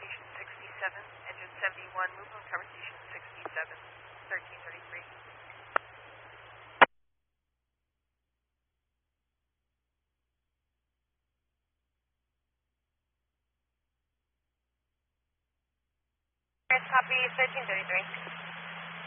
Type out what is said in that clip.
Station 67, engine 71, move on Tower Station 67, 1333. Copy 1333.